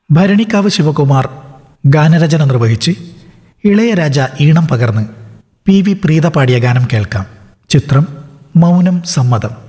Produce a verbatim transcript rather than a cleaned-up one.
ഭരണിക്കാവ് ശിവകുമാർ ഗാനരചന നിർവഹിച്ച് ഇളയരാജ ഈണം പകർന്ന് പി വി പ്രീത പാടിയ ഗാനം കേൾക്കാം. ചിത്രം മൗനം സമ്മതം.